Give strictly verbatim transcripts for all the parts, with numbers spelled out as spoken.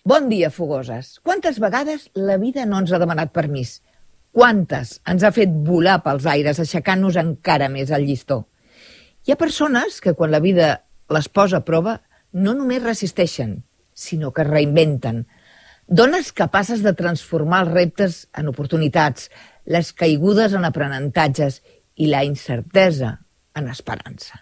Bon dia, fogoses. Quantes vegades la vida no ens ha demanat permís? Quantes ens ha fet volar pels aires, aixecant-nos encara més al llistó? Hi ha persones que quan la vida les posa a prova no només resisteixen, sinó que es reinventen. Dones capaces de transformar els reptes en oportunitats, les caigudes en aprenentatges i la incertesa en esperança.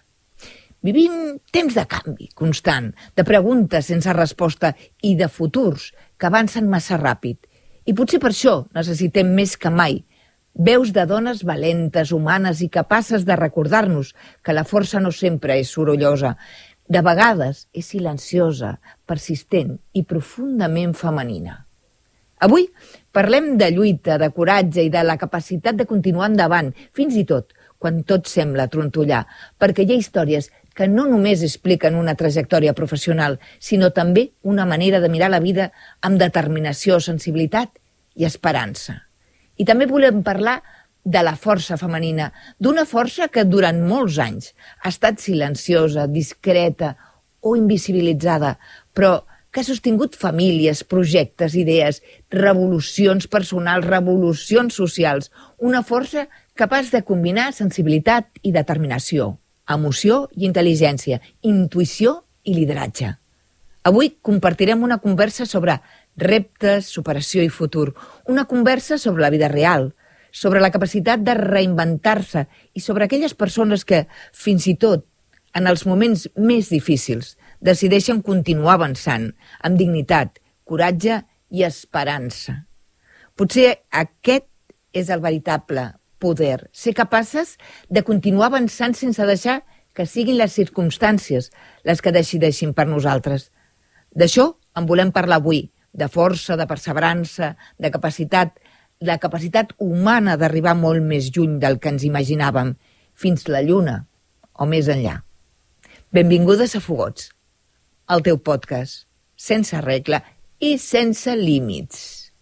Vivim temps de canvi constant, de preguntes sense resposta i de futurs que avancen massa ràpid. I potser per això necessitem més que mai veus de dones valentes, humanes i capaces de recordar-nos que la força no sempre és sorollosa. De vegades és silenciosa, persistent i profundament femenina. Avui parlem de lluita, de coratge i de la capacitat de continuar endavant, fins i tot quan tot sembla trontollar, perquè hi ha històries que no només expliquen una trajectòria professional, sinó també una manera de mirar la vida amb determinació, sensibilitat i esperança. I també volem parlar de la força femenina, d'una força que durant molts anys ha estat silenciosa, discreta o invisibilitzada, però que ha sostingut famílies, projectes, idees, revolucions personals, revolucions socials, una força capaç de combinar sensibilitat i determinació, emoció i intel·ligència, intuïció i lideratge. Avui compartirem una conversa sobre reptes, superació i futur, una conversa sobre la vida real, sobre la capacitat de reinventar-se i sobre aquelles persones que, fins i tot en els moments més difícils, decideixen continuar avançant amb dignitat, coratge i esperança. Potser aquest és el veritable poder, ser capaces de continuar avançant sense deixar que siguin les circumstàncies les que decideixin per nosaltres. D'això en volem parlar avui, de força, de perseverança, de capacitat, la capacitat humana d'arribar molt més lluny del que ens imaginàvem, fins la lluna o més enllà. Benvingudes a Fogots, el teu podcast, sense regla i sense límits.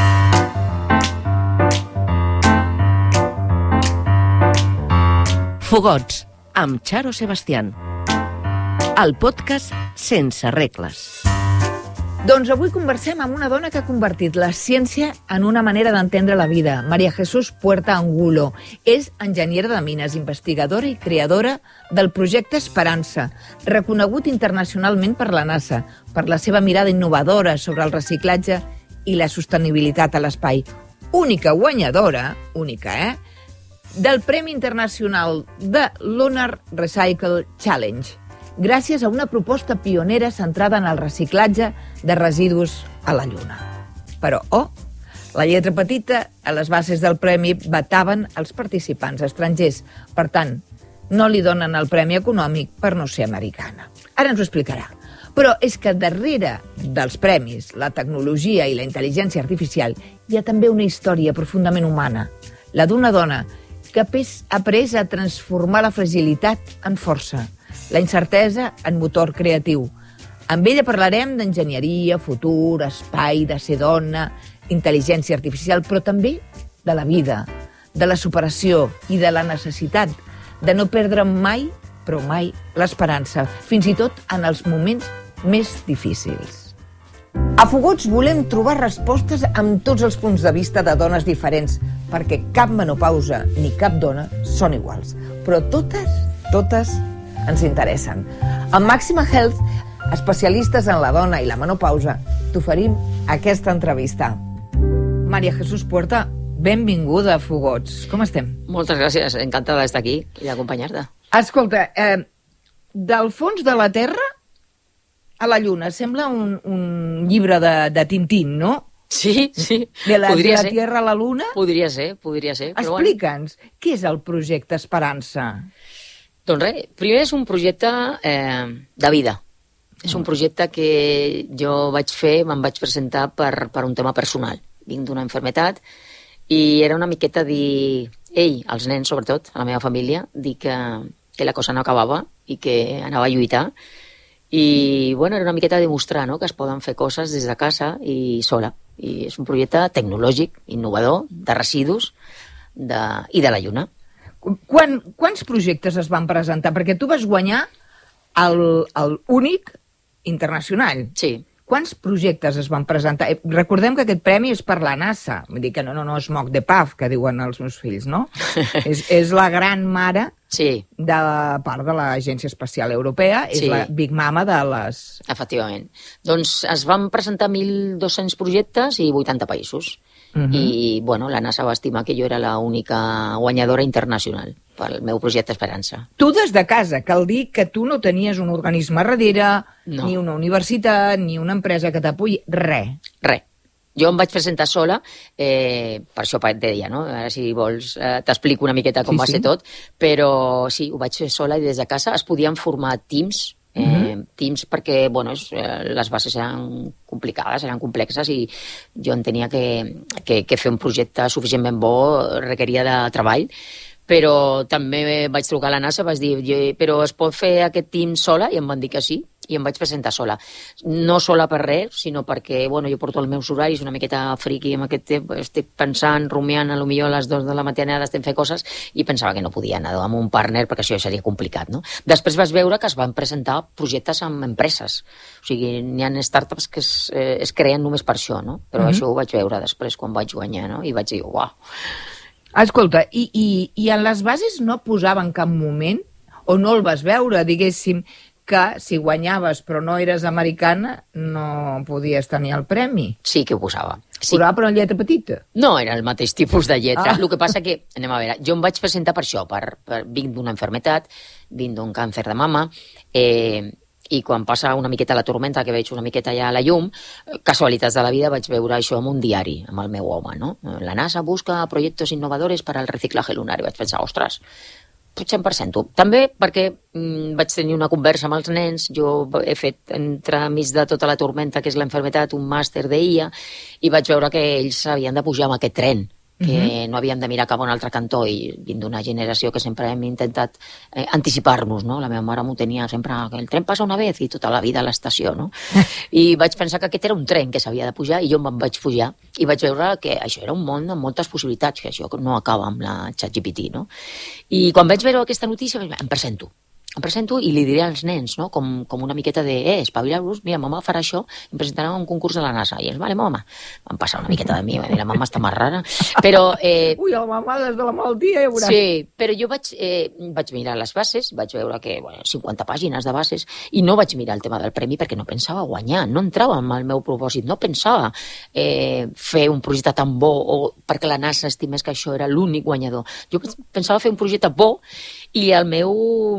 Fogots, amb Charo Sebastián. El podcast sense regles. Doncs avui conversem amb una dona que ha convertit la ciència en una manera d'entendre la vida. María Jesús Puerta Angulo és enginyera de mines, investigadora i creadora del projecte Esperança, reconegut internacionalment per la NASA, per la seva mirada innovadora sobre el reciclatge i la sostenibilitat a l'espai. Única guanyadora, única, eh?, del Premi Internacional de Lunar Recycle Challenge, gràcies a una proposta pionera centrada en el reciclatge de residus a la Lluna. Però, oh, la lletra petita a les bases del premi vetaven els participants estrangers. Per tant, no li donen el premi econòmic per no ser americana. Ara ens ho explicarà. Però és que darrere dels premis, la tecnologia i la intel·ligència artificial, hi ha també una història profundament humana, la d'una dona que ha après a transformar la fragilitat en força, la incertesa en motor creatiu. Amb ella parlarem d'enginyeria, futur, espai, de ser dona, intel·ligència artificial, però també de la vida, de la superació i de la necessitat de no perdre mai, però mai, l'esperança, fins i tot en els moments més difícils. A Fogots volem trobar respostes amb tots els punts de vista de dones diferents, perquè cap menopausa ni cap dona són iguals, però totes, totes ens interessen. Amb Màxima Health, especialistes en la dona i la menopausa, t'oferim aquesta entrevista. María Jesús Puerta, benvinguda a Fogots. Com estem? Moltes gràcies, encantada d'estar aquí i d'acompanyar-te. Escolta, eh, del fons de la Terra a la Lluna, sembla un, un llibre de, de Tintín, no? Sí, sí, de la, podria de la ser. Tierra a la Luna? Podria ser, podria ser. Però explica'ns, bueno, què és el projecte Esperança? Doncs res, primer és un projecte eh, de vida. És un projecte que jo vaig fer, me'n vaig presentar per, per un tema personal. Vinc d'una malaltia i era una miqueta dir, ei, als nens sobretot, a la meva família, dir que, que la cosa no acabava i que anava a lluitar. I bueno, era una miqueta demostrar, no?, que es poden fer coses des de casa i sola. I és un projecte tecnològic, innovador, de residus de, i de la Lluna. Quan, quants projectes es van presentar? Perquè tu vas guanyar el, el únic internacional. Sí. quants projectes es van presentar? Recordem que aquest premi és per la NASA, vull dir que no, no, no és moc de paf, que diuen els meus fills, no? és, és la gran mare sí. de la part de l'Agència Espacial Europea, és sí. la Big Mama de les... Efectivament. Doncs es van presentar mil dos-cents projectes i vuitanta països. Uh-huh. I, bueno, la NASA va estimar que jo era l'única guanyadora internacional pel meu projecte Esperança. Tu des de casa, cal dir que tu no tenies un organisme darrere, no. ni una universitat, ni una empresa que t'apoyi, res. Res. Jo em vaig presentar sola, eh, per això et deia, no? Ara si vols eh, t'explico una miqueta com sí, va sí. ser tot, però sí, ho vaig fer sola i des de casa es podien formar teams, Eh, uh-huh. teams perquè bueno, és, eh, les bases eren complicades, eren complexes i jo entenia que, que, que fer un projecte suficientment bo requeria de treball, però també vaig trucar a la NASA, vaig dir, però es pot fer aquest team sola? I em van dir que sí, i em vaig presentar sola. No sola per res, sinó perquè bueno, jo porto els meus horaris una miqueta friqui amb aquest temps, estic pensant, rumiant, potser a les dues de la matinada estem fent coses, i pensava que no podia anar amb un partner perquè això seria complicat, no? Després vas veure que es van presentar projectes amb empreses, o sigui, n'hi ha startups que es, eh, es creen només per això, no? Però mm-hmm. això ho vaig veure després quan vaig guanyar, no? I vaig dir, uau. Escolta, i, i, i en les bases no posava en cap moment, o no el vas veure, diguéssim, que si guanyaves però no eres americana no podies tenir el premi? Sí que ho posava. Sí. Posava però en lletra petita? No, era el mateix tipus de lletra. Ah. El que passa que, anem a veure, jo em vaig presentar per això, per, per vinc d'una enfermetat, vinc d'un càncer de mama, eh, i quan passa una miqueta la tormenta, que veig una miqueta ja a la llum, casualitats de la vida, vaig veure això en un diari, amb el meu home, no? La NASA busca projectes innovadores per al reciclatge lunar. I vaig pensar, ostres, potser em presento. També perquè mm, vaig tenir una conversa amb els nens, jo he fet entremig de tota la tormenta, que és l'enfermetat, un màster d'I A, i vaig veure que ells havien de pujar amb aquest tren, que uh-huh. no havíem de mirar cap a un altre cantó, i vinc d'una generació que sempre hem intentat eh, anticipar-nos, no? La meva mare m'ho tenia sempre, que el tren passa una vez i tota la vida a l'estació, no? I vaig pensar que aquest era un tren que s'havia de pujar i jo me'n vaig pujar i vaig veure que això era un món amb moltes possibilitats, que això no acaba amb la ChatGPT, no? I quan vaig veure aquesta notícia em presento. Em presento i li diré als nens, no? com, com una miqueta de, eh, espavilar-vos, mira, mama farà això, em presentarà un concurs de la NASA. I ells, vale, mama. Van passar una miqueta de mi, va dir, la mama està més rara. Però... Eh, Ui, la mama des de la malaltia, ja veuràs. Sí, però jo vaig, eh, vaig mirar les bases, vaig veure que, bueno, cinquanta pàgines de bases, i no vaig mirar el tema del premi perquè no pensava guanyar, no entrava en el meu propòsit, no pensava eh, fer un projecte tan bo o perquè la NASA estimés que això era l'únic guanyador. Jo pensava fer un projecte bo i el meu...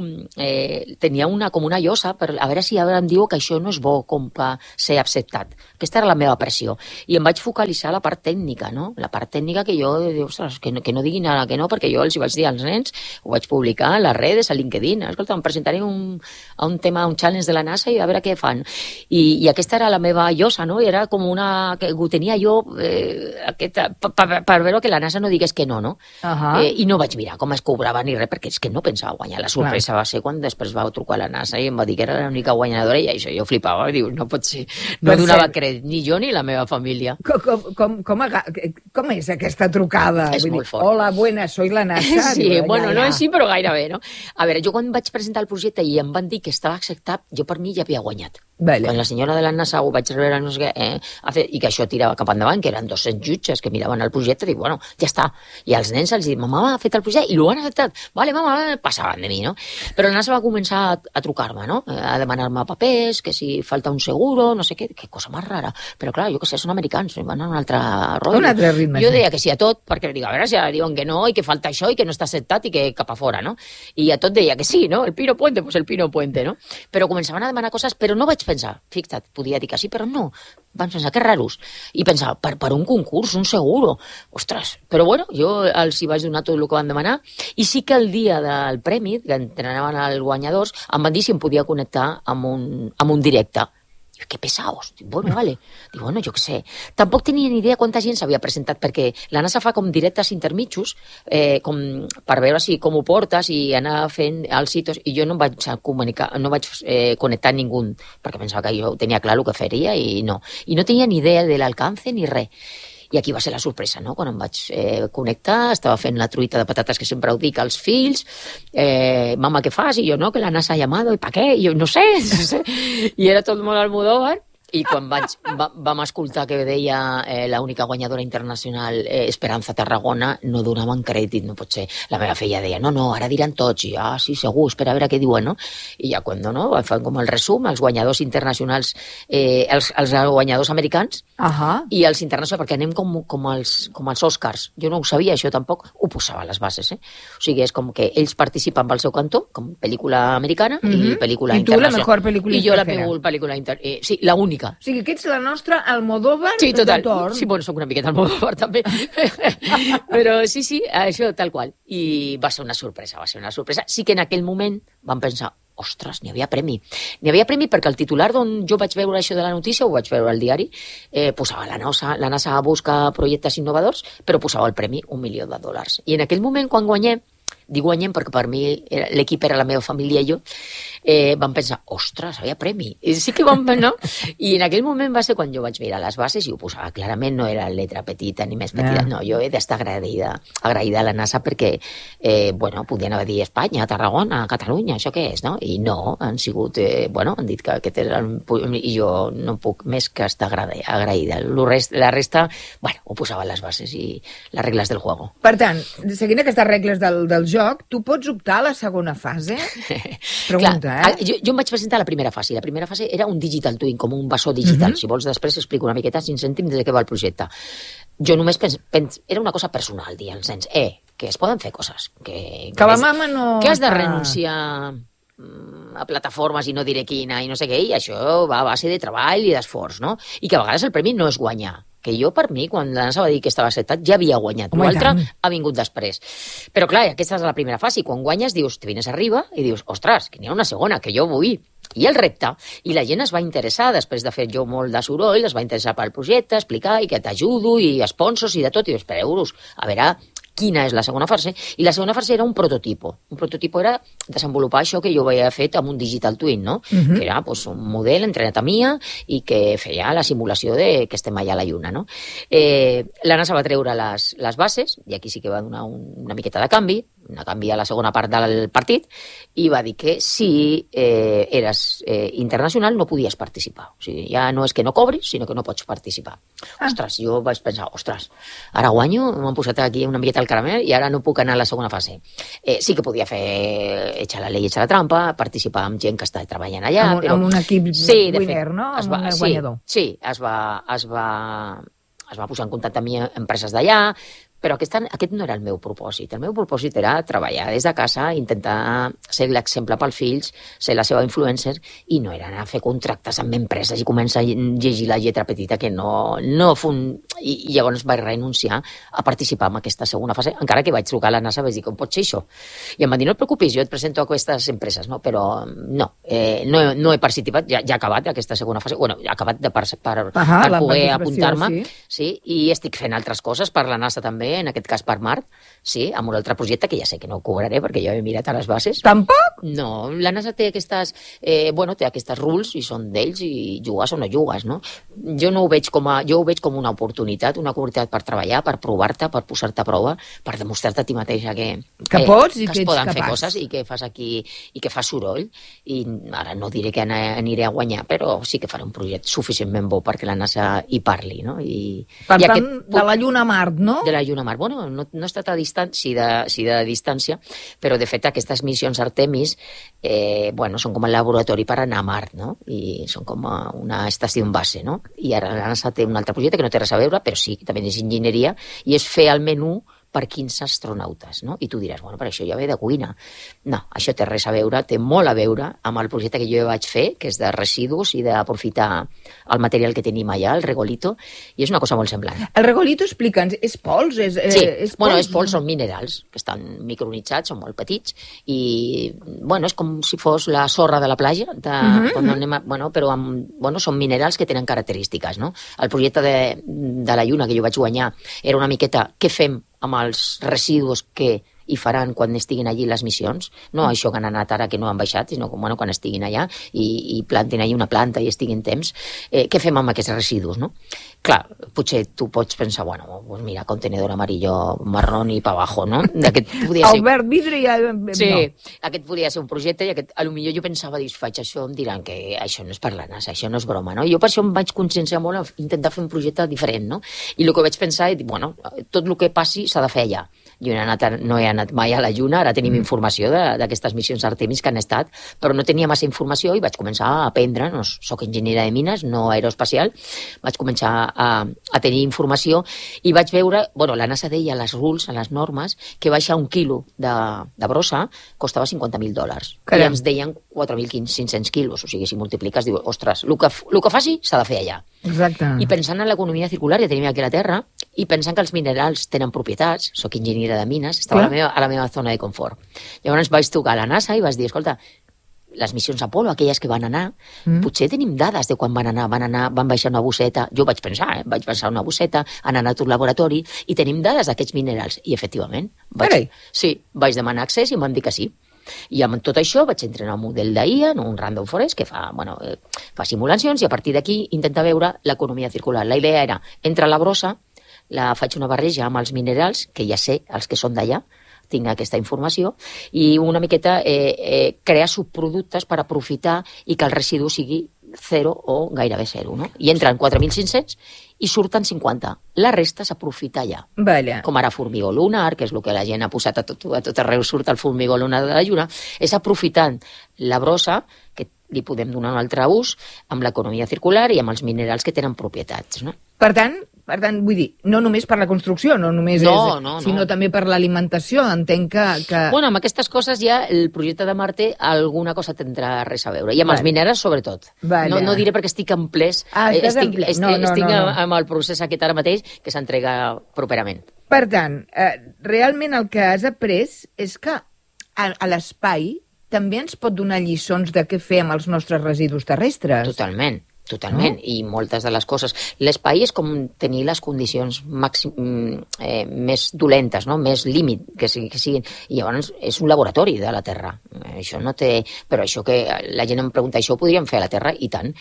Eh, tenia una, com una llosa per a veure si ara em diu que això no és bo com per ser acceptat. Aquesta era la meva pressió. I em vaig focalitzar a la part tècnica, no? La part tècnica que jo, ostres, que no, que no diguin ara que no, perquè jo els hi vaig dir als nens, ho vaig publicar a les redes, a LinkedIn, escolta, em presentaré un, a un tema, un challenge de la NASA i a veure què fan. I, i aquesta era la meva llosa, no? I era com una... que ho tenia jo eh, aquesta, per, per, per veure que la NASA no digués que no, no? Uh-huh. Eh, I no vaig mirar com es cobrava ni res, perquè és que no pensava guanyar. La sorpresa Clar. va ser quan després va trucar a la NASA i em va dir que era l'única guanyadora i això jo flipava, diu, no pot ser, no per donava ser... crèdit ni jo ni la meva família. Com, com, com, com, com és aquesta trucada? És Vull molt dir, fort. Hola, buenas, soy la NASA. Sí, diu, bueno, ja, no ja. així, però gairebé, no? A veure, jo quan vaig presentar el projecte i em van dir que estava acceptat, jo per mi ja havia guanyat. Vale. Quan la senyora de la NASA ho vaig rebre, no sé què, eh, i que això tirava cap endavant, que eren dos-cents jutges que miraven el projecte, dic, bueno, ja està. I als nens els dic, mama, ha fet el projecte, i l'ho han acceptat. Vale, mama, passaven de mi, no? Però la NASA va començar a, a trucar-me, no? A demanar-me papers, que si falta un seguro, no sé què, que cosa més rara. Però clar, jo que sé, són americans, van a un altre rotllo. Un altre ritme. Jo deia que sí a tot, perquè dic, a veure si ara diuen que no, i que falta això, i que no està acceptat, i que cap a fora, no? I a tot deia que sí, no? El Pino Puente, pues el Pino Puente, no? Però començaven a demanar coses, però no vaig pensar, fixa't, podia dir que sí, però no. Van pensar, que raros. I pensava, per, per un concurs, un seguro. Ostres, però bueno, jo els hi vaig donar tot el que van demanar, i sí que el dia del premi, que entrenaven els guanyadors, em van dir si em podia connectar amb un, amb un directe. Dic, que pesaos. Dic, bueno, vale. Dic, bueno, jo què sé. Tampoc tenia ni idea quanta gent s'havia presentat, perquè la NASA fa com directes intermitjos, eh, com per veure si com ho portes i anar fent els sitos, i jo no em vaig comunicar, no vaig eh, connectar ningú, perquè pensava que jo tenia clar el que faria i no. I no tenia ni idea de l'alcance ni res. I aquí va ser la sorpresa, no? Quan em vaig eh, connectar, estava fent la truita de patates que sempre ho dic als fills, eh, mama, què fas? I jo, no, que la NASA ha llamado, i pa què? I jo, no sé, no sé. I era tot molt Almodóvar. I quan vaig, va, vam escoltar que deia eh, l'única guanyadora internacional, eh, Esperanza Tarragona, no donaven crèdit, no pot ser. La meva filla deia, no, no, ara diran tots, i ah, sí, segur, espera a veure què diuen, no? I ja quan no, fan com el resum, els guanyadors internacionals, eh, els, els guanyadors americans, uh-huh. i els internacionals, perquè anem com, com, els, com els Oscars. Jo no ho sabia, això tampoc, ho posava a les bases, eh? O sigui, és com que ells participen pel seu cantó, com pel·lícula americana mm-hmm. i pel·lícula I tu internacional. la mejor pel·lícula I jo la extranjera. pel·lícula inter... Eh, sí, la única. O sigui, que ets la nostra Almodóvar sí, total. de torn. Sí, bueno, soc una miqueta Almodóvar també. Però sí, sí, això tal qual. I va ser una sorpresa, va ser una sorpresa. Sí que en aquell moment vam pensar, ostres, n'hi havia premi. N'hi havia premi perquè el titular d'on jo vaig veure això de la notícia, ho vaig veure al diari, eh, posava la NASA, la NASA busca projectes innovadors, però posava el premi un milió de dòlars. I en aquell moment, quan guanyem, dic guanyem perquè per mi l'equip era la meva família i jo, eh, vam pensar, ostres, havia premi. I sí que vam, no? I en aquell moment va ser quan jo vaig mirar les bases i ho posava clarament, no era letra petita ni més petita, yeah. no, jo he d'estar agraïda, agraïda a la NASA perquè, eh, bueno, podien haver dit Espanya, Tarragona, Catalunya, això què és, no? I no, han sigut, eh, bueno, han dit que aquest era el, i jo no puc més que estar agraïda. Rest, la resta, bueno, ho posava a les bases i les regles del juego. Per tant, seguint aquestes regles del, del joc, tu pots optar a la segona fase? Pregunta, Clar, eh? Jo, jo em vaig presentar a la primera fase. La primera fase era un digital twin, com un bessó digital. Uh-huh. Si vols, després explico una miqueta, cinc cèntims, de què va el projecte. Jo només pens, pens, era una cosa personal, dir als nens, eh, que es poden fer coses. Que, que, que la mama no... Que has de renunciar a plataformes i no diré quina i no sé què, i això va a base de treball i d'esforç, no? I que a vegades el premi no és guanyar. Que jo, per mi, quan la NASA va dir que estava acceptat, ja havia guanyat. L'altre ha vingut després. Però, clar, aquesta és la primera fase. I quan guanyes, dius, te vines arriba i dius, ostres, que n'hi ha una segona, que jo vull. I el repte. I la gent es va interessar, després de fer jo molt de soroll, es va interessar pel projecte, explicar, i que t'ajudo, i sponsors, i de tot. I dius, espereu-vos, a veure quina és la segona fase. I la segona fase era un prototipo. Un prototipo era desenvolupar això que jo havia fet amb un digital twin, no? Uh-huh. Que era pues, un model entre anatomia i que feia la simulació de que estem allà a la Lluna, no? Eh, la NASA va treure les, les bases, i aquí sí que va donar un, una miqueta de canvi, una canvi a la segona part del partit, i va dir que si eh, eres eh, internacional no podies participar. O sigui, ja no és que no cobris, sinó que no pots participar. Ah. Ostres, jo vaig pensar, ostres, ara guanyo, m'han posat aquí una miqueta al caramel i ara no puc anar a la segona fase. Eh, sí que podia fer echar la llei, echar la trampa, participar amb gent que està treballant allà. Amb un, però... amb un equip sí, winner, no? Amb va, un guanyador. Sí, sí es, va, es, va, es va posar en contacte amb mi empreses d'allà, però aquest, aquest no era el meu propòsit. El meu propòsit era treballar des de casa, intentar ser l'exemple pels fills, ser la seva influencer, i no era anar a fer contractes amb empreses i començar a llegir la lletra petita que no... no fun... I, I llavors vaig renunciar a participar en aquesta segona fase, encara que vaig trucar a la NASA i vaig dir, com pot ser això? I em van dir, no et preocupis, jo et presento a aquestes empreses, no? Però no, eh, no, no he participat, ja, ja he acabat aquesta segona fase, bueno, he acabat de per, per, Ahà, per poder apuntar-me, sí. sí, i estic fent altres coses per la NASA també, en aquest cas per Mart, sí, amb un altre projecte que ja sé que no cobraré perquè ja he mirat a les bases. Tampoc? No, la NASA té aquestes, eh, bueno, té aquestes rules i són d'ells i jugues o no jugues, no? Jo no ho veig com a, jo ho veig com una oportunitat, una oportunitat per treballar, per provar-te, per posar-te a prova, per demostrar-te a ti mateixa que, que, que pots i que, que es poden ets fer capaç. Coses i que fas aquí i que fas soroll. I ara no diré que aniré a guanyar, però sí que faré un projecte suficientment bo perquè la NASA hi parli, no? I, per i tant, aquest... de la Lluna a Mart, no? De la Lluna a Mart. Bueno, no, no he estat a distància, sí de, sí de distància, però de fet aquestes missions Artemis eh, bueno, són com el laboratori per anar a Mart, no? I són com una estació base, no? I ara la NASA té un altre projecte que no té res a veure, però sí, també és enginyeria, i és fer el menú per quinze astronautes, no? I tu diràs, bueno, per això ja ve de cuina. No, això té res a veure, té molt a veure amb el projecte que jo vaig fer, que és de residus i d'aprofitar el material que tenim allà, el regolito, i és una cosa molt semblant. El regolito, explica'ns, és pols? És, sí, és bueno, pols? és pols, són minerals, que estan micronitzats, són molt petits, i, bueno, és com si fos la sorra de la platja, de, uh-huh, quan anem a, bueno, però amb, bueno, són minerals que tenen característiques, no? El projecte de, de la Lluna que jo vaig guanyar era una miqueta què fem amb els residus que i faran quan estiguin allí les missions, no això que han anat ara que no han baixat, sinó com, bueno, quan estiguin allà i, i plantin allí una planta i estiguin temps, eh, què fem amb aquests residus, no? Clar, potser tu pots pensar, bueno, pues mira, contenedor amarillo, marrón i pa abajo, no? Aquest podia ser... El verd vidre ja... Sí, no. aquest podria ser un projecte i aquest, a lo millor jo pensava, dius, faig això, em diran que això no és per la NASA, això no és broma, no? Jo per això em vaig conscienciar molt a intentar fer un projecte diferent, no? I el que vaig pensar és, bueno, tot el que passi s'ha de fer allà. Jo no he, anat, no he anat mai a la Lluna, ara tenim informació d'aquestes missions Artemis que han estat, però no tenia massa informació i vaig començar a aprendre, no soc enginyera de mines, no aeroespacial, vaig començar a, a tenir informació i vaig veure, bueno, la NASA deia a les rules, a les normes, que baixar un quilo de, de brossa costava cinquanta mil dòlars. Caram. I ens deien quatre mil cinc-cents quilos, o sigui, si multipliques, dius, ostres, el que, el que faci s'ha de fer allà. Exacte. I pensant en l'economia circular, ja tenim aquí a la Terra, i pensant que els minerals tenen propietats, soc enginyera de mines, estava a la, meva, a la meva zona de confort. Llavors vaig trucar a la NASA i vaig dir, escolta, les missions Apolo, aquelles que van anar, mm. potser tenim dades de quan van anar, van anar, van baixar una bosseta, jo vaig pensar, eh? vaig pensar una bosseta, han anat a un laboratori i tenim dades d'aquests minerals. I efectivament, vaig, sí, vaig demanar accés i em van dir que sí. I amb tot això vaig entrenar un model d'I A, no? Un Random Forest, que fa, bueno, eh, fa simulacions i a partir d'aquí intenta veure l'economia circular. La idea era, entre la brossa, la faig una barreja amb els minerals, que ja sé els que són d'allà, tinc aquesta informació, i una miqueta eh, eh, crear subproductes per aprofitar i que el residu sigui zero o gairebé zero, no? I entren quatre mil cinc-cents i surten cinquanta. La resta s'aprofita allà. Vale. Com ara formigó lunar, que és el que la gent ha posat a tot, a tot arreu, surt el formigó lunar de la Lluna, és aprofitant la brossa, que li podem donar un altre ús, amb l'economia circular i amb els minerals que tenen propietats, no? Per tant, per tant, vull dir, no només per la construcció, no només no, és, no, no. sinó també per l'alimentació, entenc que, que... Bueno, amb aquestes coses ja el projecte de Marte alguna cosa tindrà res a veure, i amb vale. els minerals sobretot. Vale. No, no diré perquè estic en ples, ah, eh, estic, en ple. estic, no, no, estic no, no. amb el procés aquest ara mateix, que s'entrega properament. Per tant, eh, realment el que has après és que a, a l'espai també ens pot donar lliçons de què fer amb els nostres residus terrestres. Totalment. Totalment, no? I moltes de les coses. L'espai és com tenir les condicions màxim, eh, més dolentes, no? Més límit que, sigui, que siguin. I llavors és un laboratori de la Terra. Això no té... Però això que la gent em pregunta, això ho podríem fer a la Terra? I tant.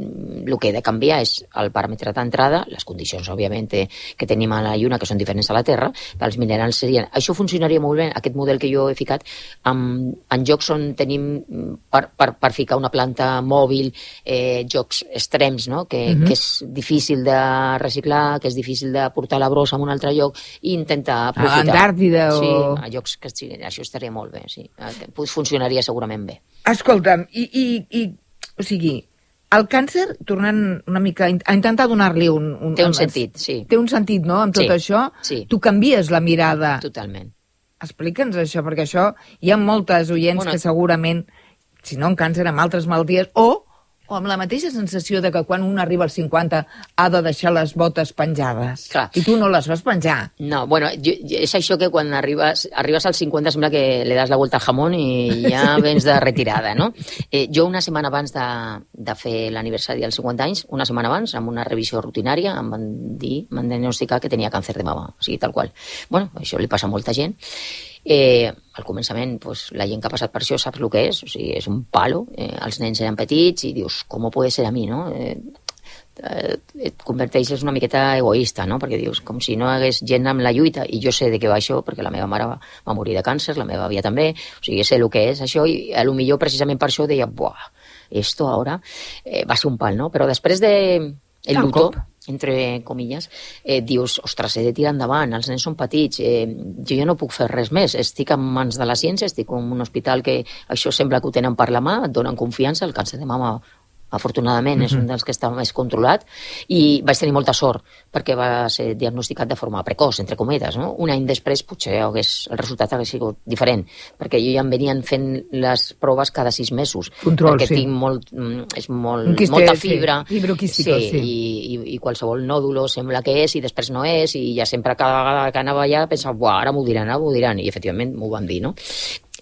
El que he de canviar és el paràmetre d'entrada, les condicions, òbviament, que tenim a la Lluna, que són diferents a la Terra, els minerals serien... Això funcionaria molt bé, aquest model que jo he ficat, en, en jocs on tenim per, per, per ficar una planta mòbil, eh, jocs extrems, no? que, uh-huh. que és difícil de reciclar, que és difícil de portar la brossa a un altre lloc i intentar aprofitar. A Antàrtida o... Sí, a llocs que siguin, això estaria molt bé, sí. Funcionaria segurament bé. Escolta'm, i, i, i o sigui, el càncer, tornant una mica a intentar donar-li un, un... Té un sentit, sí. Té un sentit, no?, amb tot sí, això. Sí. Tu canvies la mirada. Totalment. Explica'ns això, perquè això hi ha moltes oients bueno, que segurament, si no en càncer, amb altres malalties, o... o amb la mateixa sensació de que quan un arriba als cinquanta ha de deixar les botes penjades. Clar. I tu no les vas penjar. No, bueno, jo, és això que quan arribes, arribes als cinquanta sembla que le das la vuelta al jamón i ja vens de retirada, no? Eh, jo una setmana abans de, de fer l'aniversari dels cinquanta anys, una setmana abans, amb una revisió rutinària, em van dir, em van diagnosticar que tenia càncer de mama, o sigui, tal qual. Bueno, això li passa a molta gent. Eh, al començament, pues, la gent que ha passat per això saps el que és, o sigui, és un palo, eh, els nens eren petits i dius, com pot ser a mi, no? Eh, eh, et converteixes una miqueta egoista, no? Perquè dius, com si no hagués gent amb la lluita, i jo sé de què va això, perquè la meva mare va, va morir de càncer, la meva àvia també, o sigui, sé el que és això, i a lo millor precisament per això deia, buah, esto ahora eh, va ser un pal, no? Però després de el luto, entre comilles, eh, dius, ostres, he de tirar endavant, els nens són petits, eh, jo ja no puc fer res més, estic en mans de la ciència, estic en un hospital que això sembla que ho tenen per la mà, et donen confiança, el càncer de mama afortunadament mm-hmm. és un dels que està més controlat, i vaig tenir molta sort perquè va ser diagnosticat de forma precoç, entre cometes, no? Un any després potser hagués, el resultat hagués sigut diferent, perquè jo ja em venien fent les proves cada sis mesos, Control, perquè sí. tinc molt, és molt, Quiste, molta fibra, sí. Fibroquística, sí, sí. I, i, i qualsevol nòdulo sembla que és i després no és, i ja sempre cada vegada que anava allà pensava, buah, ara m'ho diran, ara m'ho diran, i efectivament m'ho van dir, no?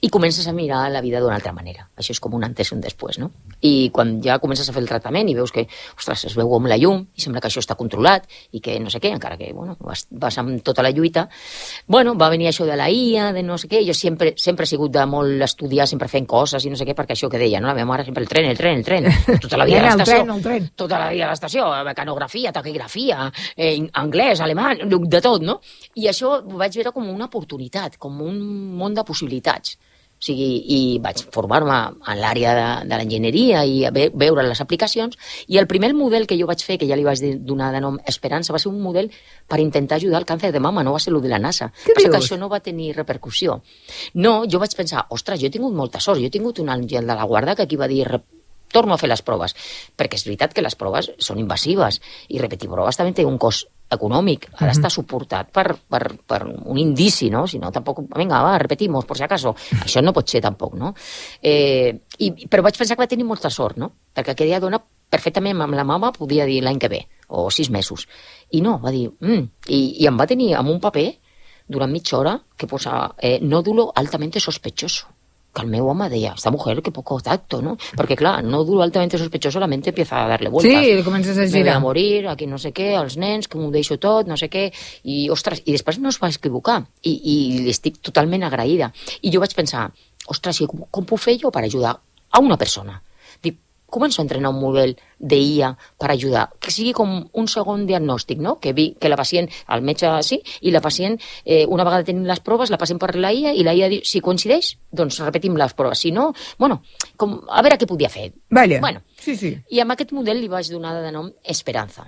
i comences a mirar la vida d'una altra manera. Això és com un antes i un després, no? I quan ja comences a fer el tractament i veus que, ostres, es veu com la llum i sembla que això està controlat i que no sé què, encara que, bueno, vas, vas amb tota la lluita, bueno, va venir això de la I A, de no sé què, jo sempre, sempre he sigut de molt estudiar, sempre fent coses i no sé què, perquè això que deia, no? La meva mare sempre el tren, el tren, el tren, tota la vida a l'estació, el tren, el tren. tota la vida a l'estació, mecanografia, taquigrafia, eh, anglès, alemany, de tot, no? I això ho vaig veure com una oportunitat, com un món de possibilitats. O sigui, i vaig formar-me en l'àrea de, de l'enginyeria i ve, veure les aplicacions, i el primer model que jo vaig fer, que ja li vaig donar de nom Esperança, va ser un model per intentar ajudar al càncer de mama, no va ser el de la NASA. Passa que això no va tenir repercussió. No, jo vaig pensar, ostres, jo he tingut molta sort, jo he tingut un àngel de la guarda que aquí va dir, torno a fer les proves, perquè és veritat que les proves són invasives, i repetir proves també té un cost econòmic, ha d'estar suportat per, per, per un indici, no? Si no, tampoc, vinga, va, repetimos, por si acaso. Això no pot ser tampoc, no? Eh, i, però vaig pensar que va tenir molta sort, no? Perquè aquella dona perfectament amb la mama podia dir l'any que ve, o sis mesos. I no, va dir, mm, i, i em va tenir amb un paper durant mitja hora que posa eh, nódulo altamente sospechoso. Que el meu home deia, esta mujer, que poco tacto, ¿no? Porque, claro, nódulo altamente sospechoso, la mente empieza a darle vueltas. Sí, comences a girar. Me voy a morir, aquí no sé què, els nens, que m'ho deixo tot, no sé què, i, ostres, i després no es va equivocar, i, i li estic totalment agraïda. I jo vaig pensar, ostres, com, com puc fer jo per ajudar a una persona? Dic, començo a entrenar un model d'I A per ajudar, que sigui com un segon diagnòstic, no? Que, vi, que la pacient, el metge sí, i la pacient, eh, una vegada tenim les proves, la passem per la I A, i la I A diu, si coincideix, doncs repetim les proves. Si no, bueno, com, a veure què podia fer. Vale. Bueno, sí, sí. I amb aquest model li vaig donar de nom Esperanza.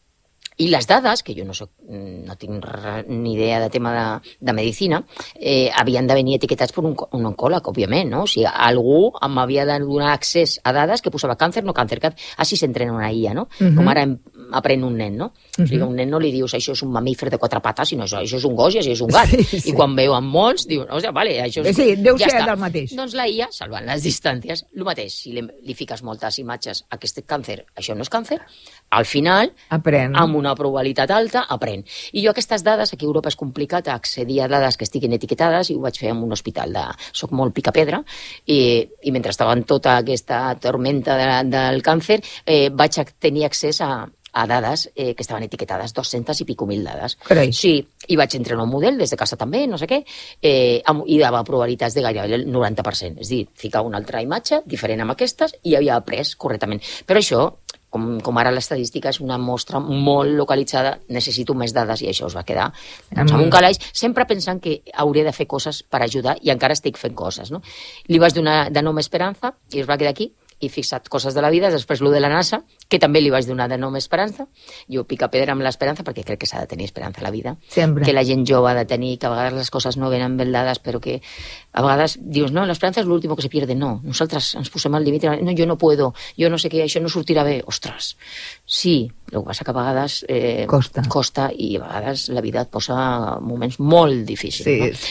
I les dades, que jo no, soc, no tinc ni idea de tema de, de medicina, eh, havien de venir etiquetats per un, un oncòleg, òbviament, no? O sigui, algú m'havia de donar accés a dades que posava càncer, no càncer, càncer. Així s'entrena una I A, no? Uh -huh. Com ara aprèn un nen, no? Uh -huh. O sigui, a un nen no li dius, això és un mamífer de quatre pates, sinó això, això és un gos i això és un gat. Sí, sí. I quan veu amb molts, diu, o sigui, vale, això és... Sí, deu ja ser està. del mateix. Doncs la I A, salvant les distàncies, el mateix. Si li, li fiques moltes imatges a aquest càncer, això no és càncer, al final, aprèn. Amb una probabilitat alta, aprèn. I jo aquestes dades, aquí a Europa és complicat accedir a dades que estiguin etiquetades, i ho vaig fer en un hospital de... Soc molt picapedra, i, i mentre estava en tota aquesta tormenta de, del càncer, eh, vaig tenir accés a a dades eh, que estaven etiquetades, dos-centes i pico mil dades. Carai. Sí, i vaig entrenar un model des de casa també, no sé què, eh, amb, i dava probabilitats de gairebé el noranta per cent. És a dir, ficar una altra imatge diferent amb aquestes i havia après correctament. Però això, com, com ara l'estadística és una mostra molt localitzada, necessito més dades, i això es va quedar doncs, amb un calaix, sempre pensant que hauria de fer coses per ajudar, i encara estic fent coses, no? Li vaig donar de nom Esperanza i es va quedar aquí, i fixat coses de la vida, després lo de la NASA, que també li vaig donar de nom Esperança. Jo pica pedra amb l'esperança, perquè crec que s'ha de tenir esperança a la vida. Sempre. Que la gent jove ha de tenir, que a vegades les coses no venen ben dades, però que a vegades dius, no, l'esperança és l'últim que se pierde. No, nosaltres ens posem al límit, no, jo no puedo, jo no sé què, això no sortirà bé. Ostres, sí, el que passa que a vegades eh, costa. costa, i a vegades la vida et posa moments molt difícils. Sí. No?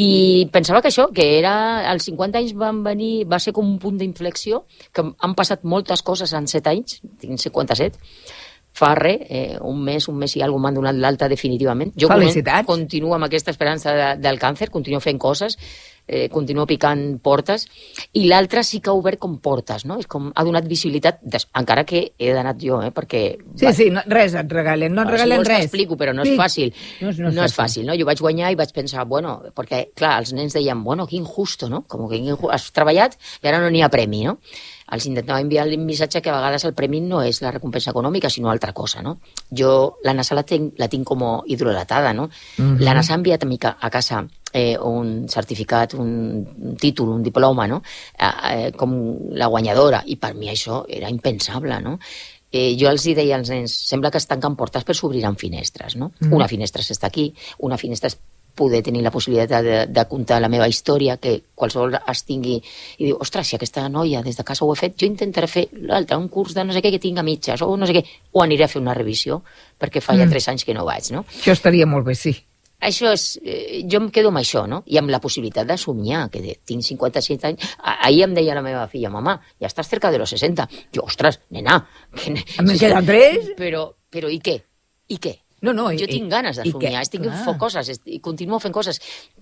I pensava que això, que era, als cinquanta anys van venir, va ser com un punt d'inflexió, que han passat moltes coses en set anys, tinc cinquanta-set, fa res, eh, un mes, un mes i alguna m'han donat l'alta definitivament. Jo Felicitats. continuo amb aquesta esperança de, del càncer, continuo fent coses, eh, continuo picant portes, i l'altre sí que ha obert com portes, no? És com, ha donat visibilitat, des, encara que he d'anar jo, eh, perquè... Sí, va, sí, no, res et regalen, no et regalen si res. T'explico, però no és fàcil. No, és, no, és, no és fàcil, no? Jo vaig guanyar i vaig pensar, bueno, perquè, clar, els nens deien, bueno, que injusto, no? Com que has treballat i ara no n'hi ha premi, no? Els intentava enviar el missatge que a vegades el premi no és la recompensa econòmica, sinó altra cosa, no? Jo la NASA la tinc, la tinc com hidrolatada, no? Mm-hmm. La NASA ha enviat a mi a casa eh, un certificat, un, un títol, un diploma, no? Eh, eh, com la guanyadora, i per mi això era impensable, no? Eh, jo els deia als nens, sembla que es tanquen portes per s'obriran finestres, no? Mm. Una finestra s'està aquí, una finestra és poder tenir la possibilitat de, de contar la meva història, que qualsevol es tingui i diu, ostres, si aquesta noia des de casa ho he fet, jo intentaré fer l'altre, un curs de no sé què que tinc a mitges, o no sé què, o aniré a fer una revisió, perquè fa ja mm. tres anys que no vaig, no? Això estaria molt bé, sí. Això és, eh, jo em quedo amb això, no? I amb la possibilitat de somiar, que de, tinc cinquanta-set anys. Ahir em deia la meva filla, mamà, ja estàs cerca de los sesenta. Jo, ostres, nena... Que, em queden tres? Però, però i què? I què? No, no, jo i, tinc ganes de somiar, estic clar. fent coses, i continuo fent coses,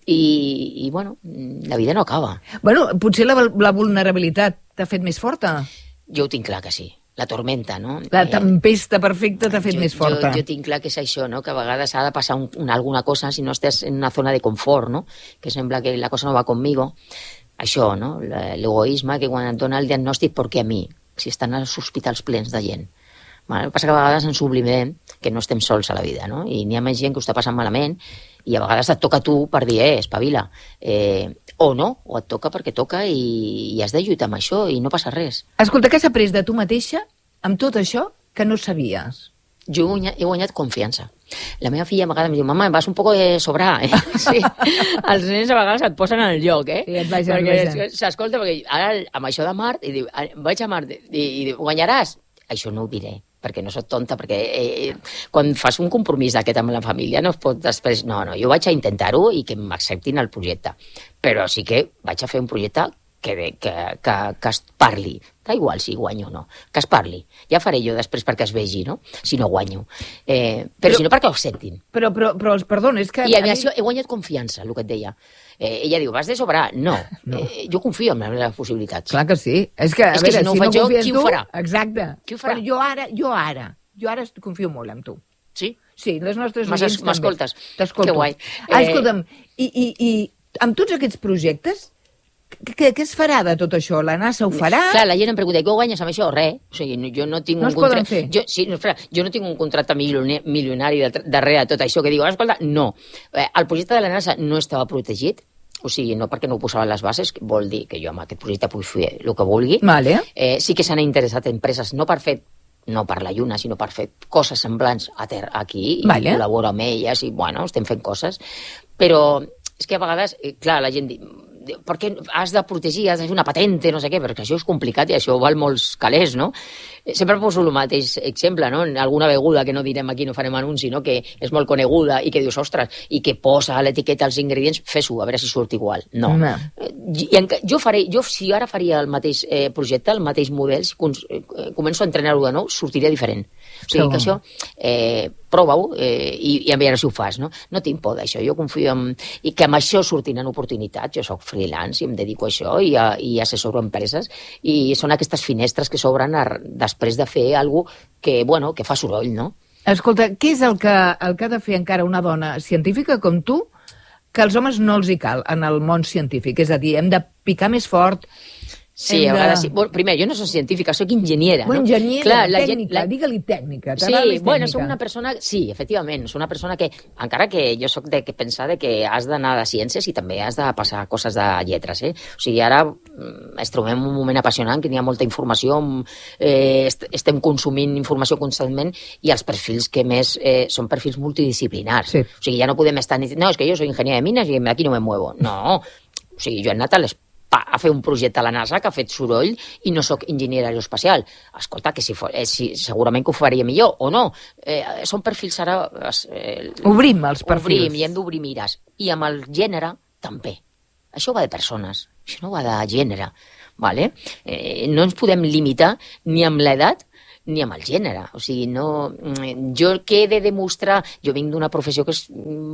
i, i bueno, la vida no acaba. Bueno, potser la, la vulnerabilitat t'ha fet més forta. Jo ho tinc clar que sí. La tormenta, no? La tempesta perfecta t'ha fet jo, més forta. Jo, jo tinc clar que és això, no? Que a vegades ha de passar un, una, alguna cosa si no estàs en una zona de confort, no? Que sembla que la cosa no va conmigo. Això, no? L'egoisme, que quan et dona el diagnòstic, per què a mi? Si estan als hospitals plens de gent. Bueno, el que passa que a vegades ens oblidem que no estem sols a la vida, no? I n'hi ha més gent que ho està passant malament i a vegades et toca a tu per dir, eh, espavila. Eh, o no, o et toca perquè toca i, i has de lluitar amb això i no passa res. Escolta, què has après de tu mateixa amb tot això que no sabies? Jo he guanyat, he guanyat confiança. La meva filla a vegades em diu, mama, vas un poco de sobrar, eh? Sí, els nens a vegades et posen en el lloc, eh? Sí, et vagin, perquè s'escolta, perquè ara amb això de Mart, i diu, vaig a Mart, i, i diu, guanyaràs? Això no ho diré, perquè no soc tonta, perquè eh, quan fas un compromís d'aquest amb la família no es pot després... No, no, jo vaig a intentar-ho i que m'acceptin el projecte. Però sí que vaig a fer un projecte que, que, que, que es parli. Da igual si guanyo o no, que es parli. Ja faré jo després perquè es vegi, no? Si no guanyo. Eh, però, però si no, perquè ho acceptin. Però, però, però perdona, és que... I a mi això he guanyat confiança, el que et deia. Eh, ella diu, vas de sobrar? No. no. Eh, jo confio en les possibilitats. Clar que sí. És que, a és que veure, si no ho si faig no jo, confies qui tu... ho farà? Exacte. Qui ho farà? Però jo ara, jo ara, jo ara confio molt en tu. Sí? Sí, les nostres oients també. M'escoltes? T'escolto. Que guai. Ah, Eh... escolta'm, i, i, i amb tots aquests projectes, què, què es farà de tot això? La NASA ho farà? Clar, la gent em pregunta, què guanyes amb això? Res. O sigui, no, jo no tinc No un es poden contracte... fer? Jo, sí, no, espera, jo no tinc un contracte milionari, milionari de, darrere de tot això, que diu, escolta, no. Eh, el projecte de la NASA no estava protegit, o sigui, no perquè no ho posaven les bases, vol dir que jo amb aquest projecte puc fer el que vulgui. Vale. Eh, sí que s'han interessat empreses, no per fer no per la Lluna, sinó per fer coses semblants a terra aquí, i vale. col·laboro amb elles, i bueno, estem fent coses. Però és que a vegades, eh, clar, la gent diu, per què has de protegir, has de fer una patente, no sé què, perquè això és complicat i això val molts calés, no? Sempre poso el mateix exemple, no? Alguna beguda que no direm aquí, no farem anunci, no? Que és molt coneguda i que dius, ostres, i que posa a l'etiqueta els ingredients, fes-ho, a veure si surt igual. No. no. I, en, jo faré, jo si ara faria el mateix eh, projecte, el mateix model, si com, eh, començo a entrenar-ho de nou, sortiria diferent. O sigui, que això, eh, prova-ho eh, i, i a veure si ho fas, no? No tinc por d'això, jo confio en... I que amb això sortiran oportunitats, jo soc freelance i em dedico a això i, a, i assessoro empreses i són aquestes finestres que s'obren després de fer alguna cosa que, bueno, que fa soroll, no? Escolta, què és el que, el que ha de fer encara una dona científica com tu que als homes no els hi cal en el món científic? És a dir, hem de picar més fort... Sí, a vegades sí. Bueno, primer, jo no soc científica, soc enginyera, bueno, no? Enginyera, Clar, la tècnica, gent, la... digue-li tècnica. Sí, bueno, soc una persona... Sí, efectivament, soc una persona que, encara que jo soc de que pensar de que has d'anar de ciències i també has de passar coses de lletres, eh? O sigui, ara es trobem en un moment apassionant, que n'hi ha molta informació, eh, est estem consumint informació constantment i els perfils que més eh, són perfils multidisciplinars. Sí. O sigui, ja no podem estar... No, és que jo soc enginyer de mines i aquí no me muevo. No, o sigui, jo he anat a les a fer un projecte a la NASA que ha fet soroll i no sóc enginyer aeroespacial. Escolta, que si, for, eh, si segurament que ho faria millor, o no. Eh, són perfils ara... Eh, obrim els perfils. Obrim, i hem d'obrir mires. I amb el gènere, també. Això va de persones, això no va de gènere. Vale? Eh, no ens podem limitar ni amb l'edat ni amb el gènere. O sigui, no... Jo què he de demostrar? Jo vinc d'una professió que és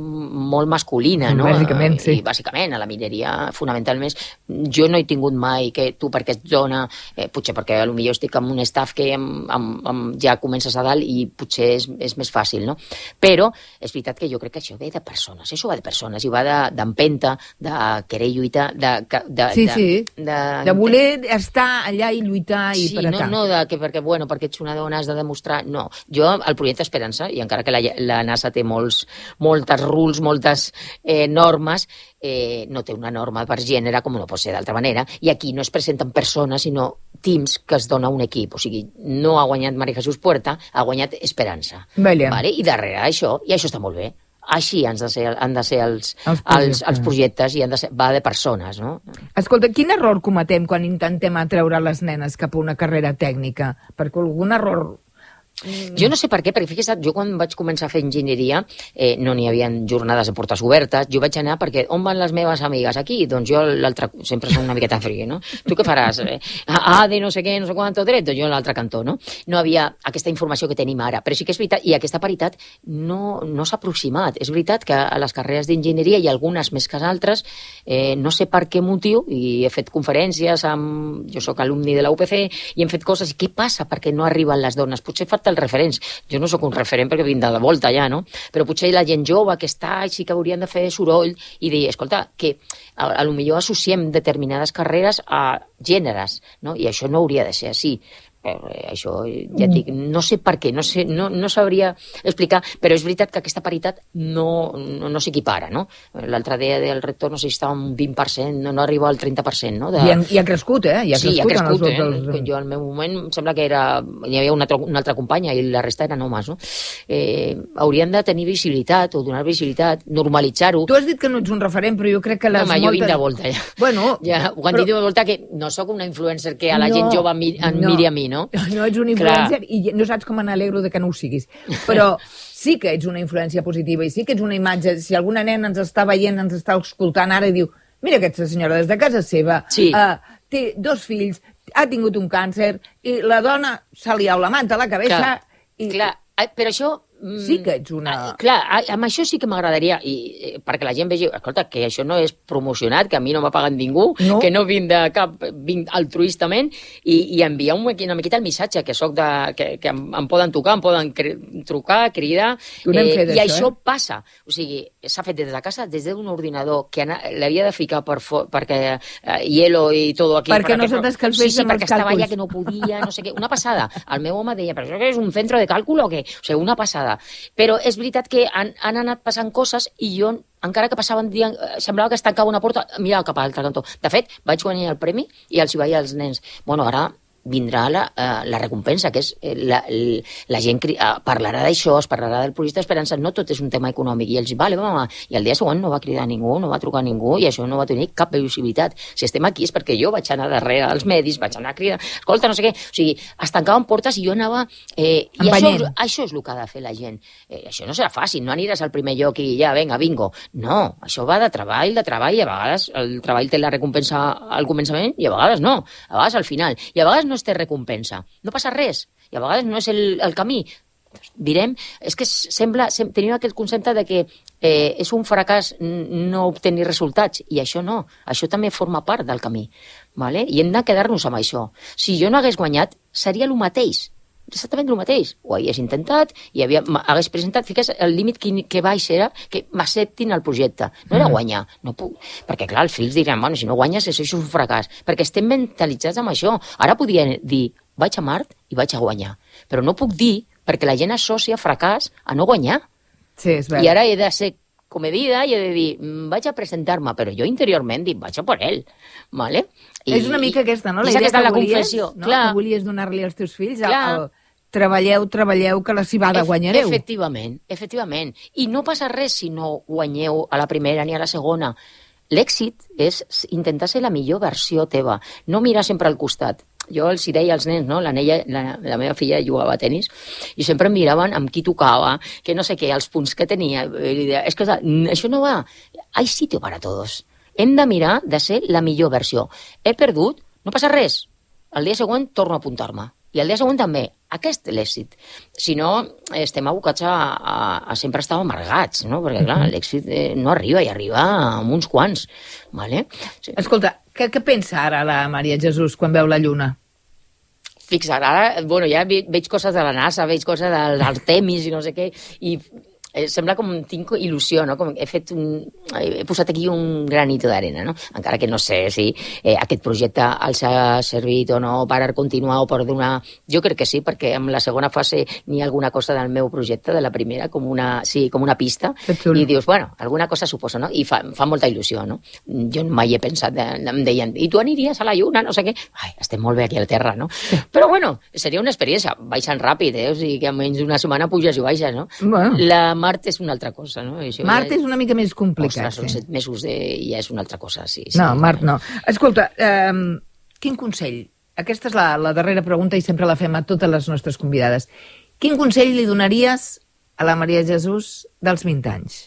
molt masculina, no? Bàsicament, sí. I bàsicament, a la mineria, fonamentalment, jo no he tingut mai que tu perquè ets dona, eh, potser perquè potser estic amb un staff que amb, amb, amb, ja comences a dalt i potser és, és més fàcil, no? Però és veritat que jo crec que això ve de persones, això va de persones, i va d'empenta, de, de querer lluitar, de... de sí, de, sí, de, de, de voler estar allà i lluitar i sí, per acá. No, no de que perquè, bueno, perquè ets una dona has de demostrar... No, jo, el projecte Esperança, i encara que la, la NASA té molts, moltes rules, moltes eh, normes, eh, no té una norma per gènere, com no pot ser d'altra manera, i aquí no es presenten persones, sinó teams que es dona un equip. O sigui, no ha guanyat María Jesús Puerta, ha guanyat Esperança. Vale. Vale? I darrere això, i això està molt bé, així han de ser, han de ser els, els, projectes. Els, els projectes i han de ser, va de persones, no? Escolta, quin error cometem quan intentem atreure les nenes cap a una carrera tècnica? Perquè algun error Jo no sé per què, perquè fixa't, jo quan vaig començar a fer enginyeria eh, no n'hi havia jornades de portes obertes, jo vaig anar perquè on van les meves amigues? Aquí? Doncs jo l'altre, sempre som una miqueta friki, no? Tu què faràs? Eh, ah, de no sé què, no sé quant dret, doncs jo a l'altre cantó, no? No havia aquesta informació que tenim ara, però sí que és veritat, i aquesta paritat no, no s'ha aproximat. És veritat que a les carreres d'enginyeria hi ha algunes més que altres, eh, no sé per què motiu, i he fet conferències amb... Jo sóc alumni de la U P C i hem fet coses, i què passa perquè no arriben les dones? Potser fa els referents. Jo no sóc un referent perquè vinc de la volta ja, no? Però potser la gent jove que està sí que haurien de fer soroll i dir, escolta, que a, a lo millor associem determinades carreres a gèneres, no? I això no hauria de ser així. Eh, això, ja et dic, no sé per què, no, sé, no, no sabria explicar, però és veritat que aquesta paritat no, no, no s'equipara, no? L'altre dia del rector, no sé si estava un vint per cent, no, no arriba al trenta per cent, no? De... I, ha, I ha crescut, eh? I ha sí, crescut, ha crescut, eh? Els... Jo al meu moment em sembla que era... hi havia una, una altra companya i la resta eren homes, no? Eh, haurien de tenir visibilitat o donar visibilitat, normalitzar-ho. Tu has dit que no ets un referent, però jo crec que les no, home, moltes... jo vinc de volta, ja. Bueno, ja, ho han però... dit de volta que no sóc una influencer que a la no, gent jove em miri, em no. miri a mi, no? No ets un influencer Clar. I no saps com n'alegro de que no ho siguis. Però sí que ets una influència positiva i sí que ets una imatge. Si alguna nena ens està veient, ens està escoltant ara i diu, mira aquesta senyora des de casa seva, sí. uh, té dos fills, ha tingut un càncer i la dona se li ha la manta a la cabeza. Clar, i... clar. Però això... Sí que ets una... Ah, clar, amb això sí que m'agradaria, i eh, perquè la gent vegi, escolta, que això no és promocionat, que a mi no m'ha pagat ningú, no. que no vinc de cap, vinc altruistament, i, i enviar un, una miqueta el missatge, que soc de, que, que em, em poden tocar, em poden cri, trucar, cridar, eh, i això eh? passa. O sigui, s'ha fet des de casa, des d'un ordinador, que l'havia de ficar per for, perquè eh, hielo i tot aquí. Perquè no se t'escalfés sí, sí, amb els càlculs. Sí, perquè estava allà que no podia, no sé què. Una passada. El meu home deia, però això que és un centre de càlcul o què? O sigui, una passada. Però és veritat que han, han anat passant coses i jo, encara que passaven dient, semblava que es tancava una porta, mirava cap a l'altre cantó. De fet, vaig guanyar el premi i els hi vaig als nens, bueno, ara vindrà la, uh, la recompensa, que és eh, la, la, la gent cri, uh, parlarà d'això, es parlarà del projecte Esperança, no tot és un tema econòmic, i ells, vale, mama, i el dia següent no va cridar ningú, no va trucar ningú, i això no va tenir cap visibilitat. Si estem aquí és perquè jo vaig anar darrere als medis, vaig anar a cridar, escolta, no sé què, o sigui, es tancaven portes i jo anava... Eh, I això, això és el que ha de fer la gent. Eh, això no serà fàcil, no aniràs al primer lloc i ja, vinga, bingo. No, això va de treball, de treball, i a vegades el treball té la recompensa al començament, i a vegades no, a vegades al final, i a vegades no es té recompensa. No passa res. I a vegades no és el, el camí. Direm, és que sembla, sem, tenim aquest concepte de que eh, és un fracàs no obtenir resultats, i això no. Això també forma part del camí. Vale? I hem de quedar-nos amb això. Si jo no hagués guanyat, seria el mateix. Exactament el mateix. Ho hagués intentat i havia, hagués presentat, fiques, el límit que, que baix era que m'acceptin el projecte. No era guanyar. No puc, perquè, clar, els fills diran, bueno, si no guanyes, això és un fracàs. Perquè estem mentalitzats amb això. Ara podria dir, vaig a Mart i vaig a guanyar. Però no puc dir, perquè la gent associa fracàs a no guanyar. Sí, és veritat. I ara he de ser comedida i he de dir, vaig a presentar-me, però jo interiorment dic, vaig a per ell. Vale? I, és una mica aquesta, no? La idea que la volies, confessió. No? Clar. Que volies donar-li als teus fills. El, el, treballeu, treballeu, que la cibada Ef guanyareu. Efectivament, efectivament. I no passa res si no guanyeu a la primera ni a la segona. L'èxit és intentar ser la millor versió teva, no mirar sempre al costat. Jo els hi deia als nens, no? La, Neia, la, la meva filla jugava a tenis i sempre em miraven amb qui tocava, que no sé què, els punts que tenia. És que això no va. Hay sitio para todos. Hem de mirar de ser la millor versió. He perdut, no passa res. El dia següent torno a apuntar-me. I el dia següent també. Aquest és l'èxit. Si no, estem abocats a, a, a sempre estar amargats, no? Perquè, clar, l'èxit eh, no arriba, i arriba amb uns quants. Vale? Sí. Escolta, què, què pensa ara la Maria Jesús quan veu la lluna? Fixa't, ara, bueno, ja veig coses de la NASA, veig coses del Artemis i no sé què, i eh, sembla com tinc il·lusió, no? Com he fet un, he posat aquí un granito d'arena, no? Encara que no sé si eh, aquest projecte els ha servit o no per continuar o per donar... Jo crec que sí, perquè en la segona fase n'hi ha alguna cosa del meu projecte, de la primera, com una, sí, com una pista, i dius, bueno, alguna cosa suposa, no? I fa, fa molta il·lusió, no? Jo mai he pensat, em deien, i tu aniries a la lluna, no sé què? Ai, estem molt bé aquí a la Terra, no? Però bueno, seria una experiència, baixant ràpid, eh? O sigui que en menys d'una setmana puges i baixes, no? Bueno. La Mart és una altra cosa, no? Això Mart ja... és una mica més complicat. Ostres, són sí. set mesos de... ja és una altra cosa, sí. sí. No, Mart no. Escolta, eh, quin consell? Aquesta és la, la darrera pregunta i sempre la fem a totes les nostres convidades. Quin consell li donaries a la Maria Jesús dels vint anys?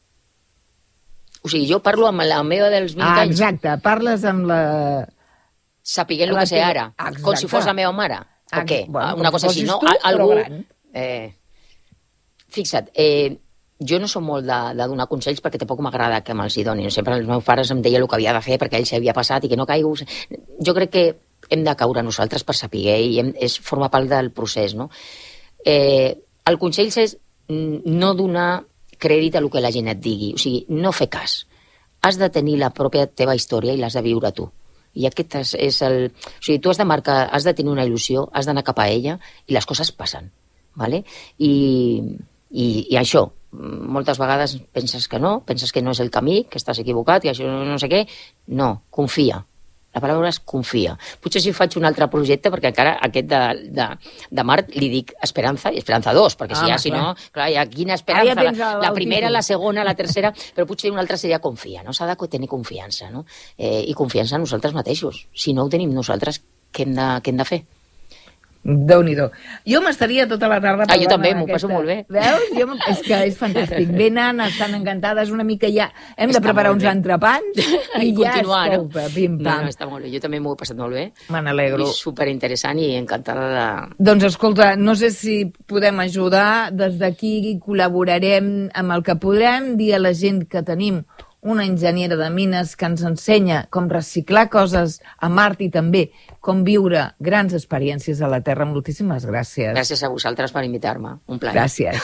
O sigui, jo parlo amb la meva dels vint Ah, anys, exacte, parles amb la... sapiguent el La que sé teva- ara, Exacte. com si fos la meva mare. O Ah, què? bueno, Una com cosa si així, fossis no? tu, Al- però Algú... gran. Eh, fixa't, eh, jo no som molt de, de donar consells perquè tampoc m'agrada que me'ls hi donin. Sempre els meus pares em deien el que havia de fer perquè ell s'havia passat i que no caigo. Jo crec que hem de caure nosaltres per saber i hem, és, forma part del procés, no? Eh, el consell és no donar crèdit a el que la gent et digui, o sigui, no fer cas. Has de tenir la pròpia teva història i l'has de viure tu. I aquest és, és el... O sigui, tu has de marcar, has de tenir una il·lusió, has d'anar cap a ella i les coses passen, ¿vale? I, i, i això, moltes vegades penses que no, penses que no és el camí, que estàs equivocat, que això no sé què. No, confia. La paraula és confia. Potser si faig un altre projecte, perquè encara aquest de, de, de Mart li dic Esperanza i Esperanza dos, perquè si Ah, ja, clar. si no, clar, hi ha quina Ah, esperança, ja tens la, el- la el primera, títol. la segona, la tercera, però potser una altra seria confia, no? S'ha de tenir confiança, no? Eh, I confiança en nosaltres mateixos. Si no ho tenim nosaltres, què hem de, què hem de fer? Déu-n'hi-do. Jo m'estaria tota la tarda Ah, jo parlant també, amb m'ho passo molt bé. Veus? Jo, m- és que és fantàstic. Venen, estan encantades una mica ja. Hem de Està preparar molt uns bé. entrepans i, I ja continuar, es no? coupa, pim-pam. No, no, està molt bé. Jo també m'ho he passat molt bé. Me n'alegro. I superinteressant i encantada de... Doncs escolta, no sé si podem ajudar, des d'aquí col·laborarem amb el que podrem, dir a la gent que tenim una enginyera de mines que ens ensenya com reciclar coses a Mart i també com viure grans experiències a la Terra. Moltíssimes gràcies. Gràcies a vosaltres per invitar-me. Un plaer. Gràcies.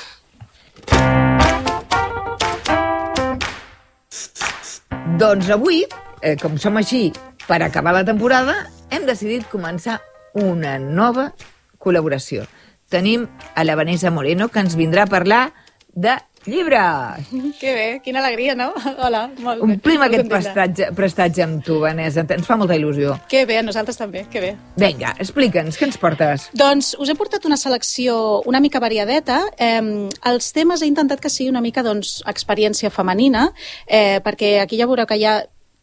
Doncs avui, eh, com som així, per acabar la temporada, hem decidit començar una nova col·laboració. Tenim a la Vanessa Moreno, que ens vindrà a parlar de llibres. Que bé, quina alegria, no? Hola, molt bé. Omplim molt aquest contenta. prestatge, prestatge amb tu, Vanessa. Ens fa molta il·lusió. Que bé, a nosaltres també, que bé. Vinga, explica'ns, què ens portes? Doncs us he portat una selecció una mica variadeta. Eh, els temes he intentat que sigui una mica doncs, experiència femenina, eh, perquè aquí ja veureu que hi ha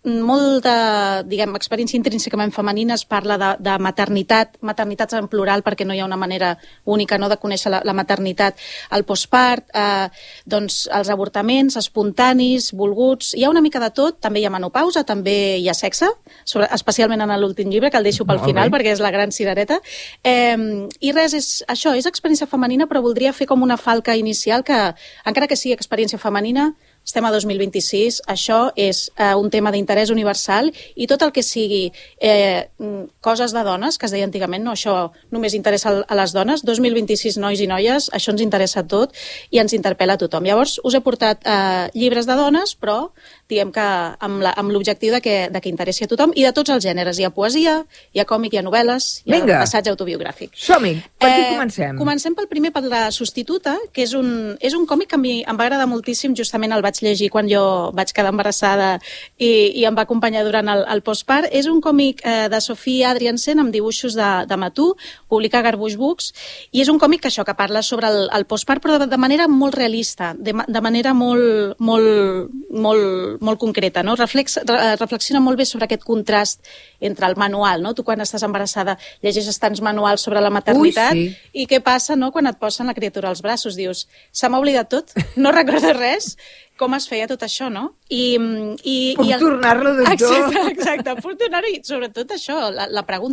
molta, diguem, experiència intrínsecament femenina. Es parla de, de maternitat, maternitats en plural, perquè no hi ha una manera única, no?, de conèixer la, la maternitat, el postpart, eh, doncs els avortaments espontanis, volguts, hi ha una mica de tot, també hi ha menopausa, també hi ha sexe, sobre, especialment en l'últim llibre, que el deixo pel Molt final, bé. perquè és la gran cirereta. Eh, I res, és això, és experiència femenina, però voldria fer com una falca inicial que, encara que sigui experiència femenina, estem a dos mil vint-i-sis, això és eh, un tema d'interès universal i tot el que sigui eh, coses de dones, que es deia antigament, no, això només interessa a les dones, dos mil vint-i-sis, nois i noies, això ens interessa a tot i ens interpel·la a tothom. Llavors, us he portat eh, llibres de dones, però diguem que amb la- amb l'objectiu de, que, de que interessi a tothom i de tots els gèneres. Hi ha poesia, hi ha còmic, hi ha novel·les, hi ha Vinga. assaig autobiogràfic. Som-hi, per qui Eh, comencem? Comencem pel primer, per la substituta, que és un, és un còmic que a mi em va agradar moltíssim, justament el vaig llegir quan jo vaig quedar embarassada i, i em va acompanyar durant el, el postpart. És un còmic eh, de Sofia Adriansen amb dibuixos de, de Matú, publica Garbuix Books, i és un còmic que això que parla sobre el, el postpart, però de, de manera molt realista, de, ma- de manera molt, molt, molt, molt concreta, no? Reflex, re, reflexiona molt bé sobre aquest contrast entre el manual, no? Tu quan estàs embarassada llegeixes tants manuals sobre la maternitat. Ui, sí. I què passa, no?, quan et posen la criatura als braços? Dius, se m'ha oblidat tot, no recordo res, com es feia tot això, no? I, i, Puc i el... tornar-lo, doctor? Exacte, exacte, puc tornar-ho i sobretot això, la, la pregunta